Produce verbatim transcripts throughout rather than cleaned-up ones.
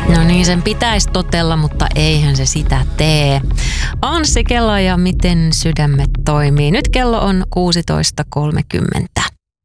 No niin, sen pitäisi totella, mutta eihän se sitä tee. Anssi Kela ja miten sydämet toimii. Nyt kello on kuusitoista kolmekymmentä.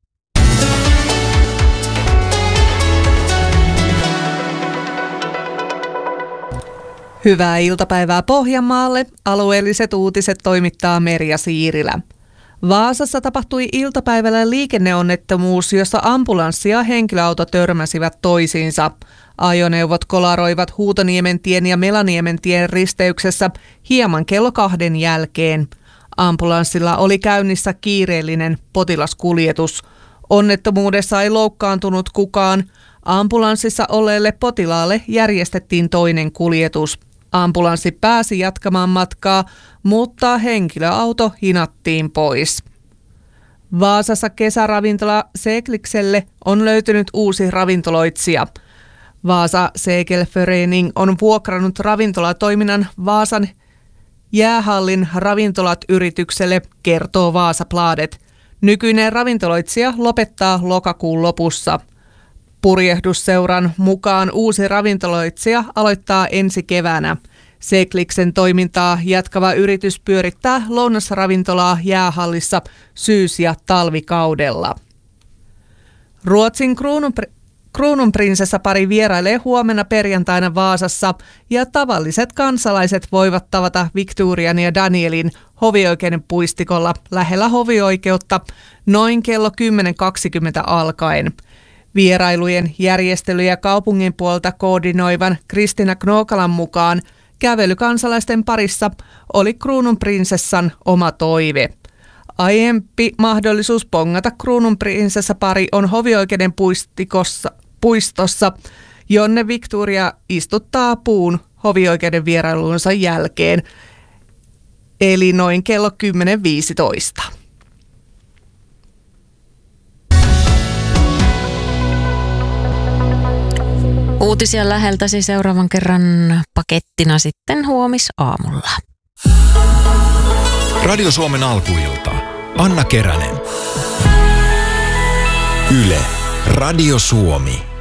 Hyvää iltapäivää Pohjanmaalle. Alueelliset uutiset toimittaa Merja Siirilä. Vaasassa tapahtui iltapäivällä liikenneonnettomuus, jossa ambulanssi ja henkilöauto törmäsivät toisiinsa. Ajoneuvot kolaroivat Huutoniementien ja Melaniementien risteyksessä hieman kello kahden jälkeen. Ambulanssilla oli käynnissä kiireellinen potilaskuljetus. Onnettomuudessa ei loukkaantunut kukaan. Ambulanssissa olleelle potilaalle järjestettiin toinen kuljetus. Ambulanssi pääsi jatkamaan matkaa, mutta henkilöauto hinattiin pois. Vaasassa kesäravintola Seeklikselle on löytynyt uusi ravintoloitsija. Vaasa Segelförening on vuokrannut ravintolatoiminnan Vaasan jäähallin ravintolat yritykselle, kertoo Vaasabladet. Nykyinen ravintoloitsija lopettaa lokakuun lopussa. Purjehdusseuran mukaan uusi ravintoloitsija aloittaa ensi keväänä. Sekliksen toimintaa jatkava yritys pyörittää lounasravintolaa jäähallissa syys- ja talvikaudella. Ruotsin kruununpri- kruununprinsessapari vierailee huomenna perjantaina Vaasassa ja tavalliset kansalaiset voivat tavata Victorian ja Danielin hovioikeuden puistikolla lähellä hovioikeutta noin kello kymmenen kaksikymmentä alkaen. Vierailujen järjestelyjä kaupungin puolta koordinoivan Kristina Knookalan mukaan kävely kansalaisten parissa oli kruununprinsessan oma toive. Aiempi mahdollisuus pongata kruununprinsessapari on hovioikeuden puistikossa, puistossa, jonne Victoria istuttaa puun hovioikeuden vierailunsa jälkeen, eli noin kello kymmenen viisitoista. Uutisia läheltäsi seuraavan kerran pakettina sitten huomisaamulla. Radio Suomen alkuilta. Anna Keränen. Yle. Radio Suomi.